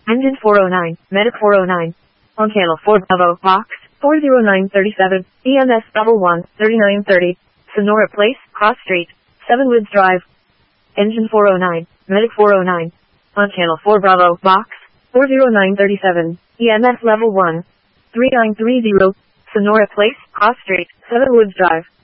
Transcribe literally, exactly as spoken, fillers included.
Engine four oh nine, Medic four oh nine. On channel four Bravo, box, four oh nine thirty-seven, E M S double one, thirty-nine thirty, Sonora Place, Cross Street, Seven Woods Drive. Engine four oh nine, Medic four oh nine. On channel four Bravo, box, four oh nine thirty-seven, E M S level one, three nine three zero, Sonora Place, Cross Street, Seven Woods Drive.